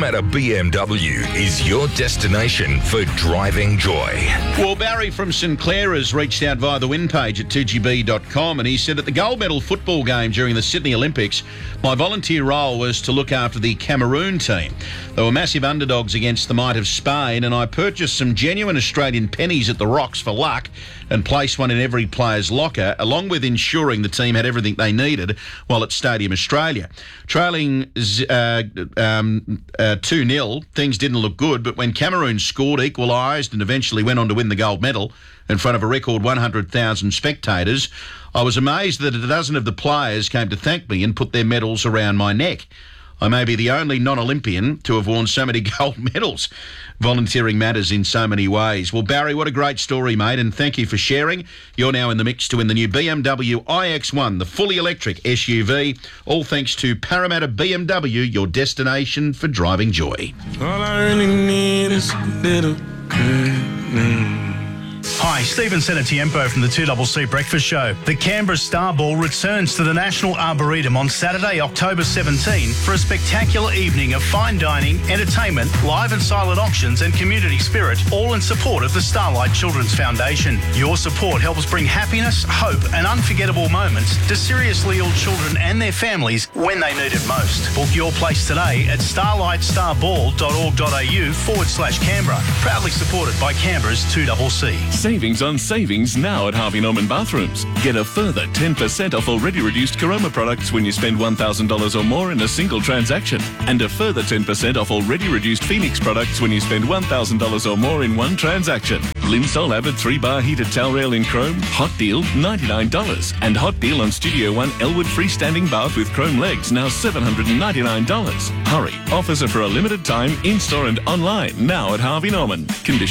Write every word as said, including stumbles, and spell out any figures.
Parramatta B M W is your destination for driving joy. Well, Barry from St Clair has reached out via the win page at two g b dot com, and he said at the gold medal football game during the Sydney Olympics, my volunteer role was to look after the Cameroon team. They were massive underdogs against the might of Spain, and I purchased some genuine Australian pennies at the Rocks for luck and placed one in every player's locker, along with ensuring the team had everything they needed while at Stadium Australia. Trailing uh, um, uh, two nil, things didn't look good, but when Cameroon scored, equalised and eventually went on to win the gold medal in front of a record one hundred thousand spectators, I was amazed that a dozen of the players came to thank me and put their medals around my neck. I may be the only non-Olympian to have won so many gold medals. Volunteering matters in so many ways. Well, Barry, what a great story, mate, and thank you for sharing. You're now in the mix to win the new B M W i X one, the fully electric S U V, all thanks to Parramatta B M W, your destination for driving joy. All I really need is a little good. Hi, Stephen Senatiempo from the two C C Breakfast Show. The Canberra Star Ball returns to the National Arboretum on Saturday, October seventeenth for a spectacular evening of fine dining, entertainment, live and silent auctions and community spirit, all in support of the Starlight Children's Foundation. Your support helps bring happiness, hope and unforgettable moments to seriously ill children and their families when they need it most. Book your place today at starlightstarball.org.au forward slash Canberra. Proudly supported by Canberra's two C C. Savings on savings now at Harvey Norman Bathrooms. Get a further ten percent off already reduced Caroma products when you spend one thousand dollars or more in a single transaction. And a further ten percent off already reduced Phoenix products when you spend one thousand dollars or more in one transaction. Linsol Avid three bar heated towel rail in chrome, hot deal ninety-nine dollars. And hot deal on Studio One Elwood freestanding bath with chrome legs, now seven hundred ninety-nine dollars. Hurry, offers are for a limited time in-store and online now at Harvey Norman. Conditions